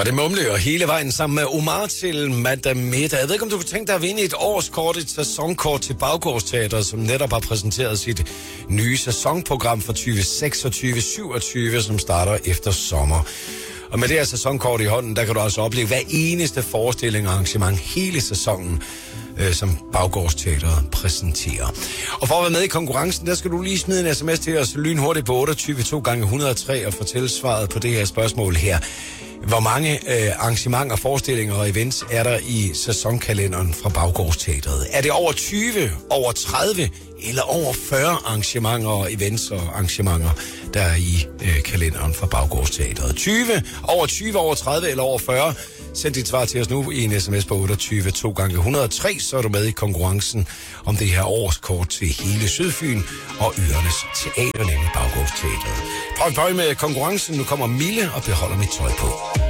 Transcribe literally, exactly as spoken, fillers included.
var det Mumle, og hele vejen sammen med Omar til Madame Meta. Jeg ved ikke, om du kunne tænke dig at vinde et årskort, et sæsonkort til Baggårdsteatret, som netop har præsenteret sit nye sæsonprogram for tyve seksogtyve syvogtyve, som starter efter sommer. Og med det her sæsonkort i hånden, der kan du altså opleve hver eneste forestilling og arrangement hele sæsonen, øh, som Baggårdsteatret præsenterer. Og for at være med i konkurrencen, der skal du lige smide en sms til os lynhurtigt på otteogtyve to gange et hundrede og tre og fortælle svaret på det her spørgsmål her. Hvor mange øh, arrangementer, forestillinger og events er der i sæsonkalenderen fra Baggårdsteatret? Er det over tyve, over tredive eller over fyrre arrangementer og events og arrangementer, der er i øh, kalenderen fra Baggårdsteatret? tyve, over tyve, over tredive eller over fyrre? Send dit svar til os nu i en sms på otteogtyve to gange et hundrede og tre, så er du med i konkurrencen om det her årskort til hele Sydfyn og Øernes Teater, nemlig Baggårdsteatret. Prøv, prøv med konkurrencen. Nu kommer Mille og beholder mit tøj på.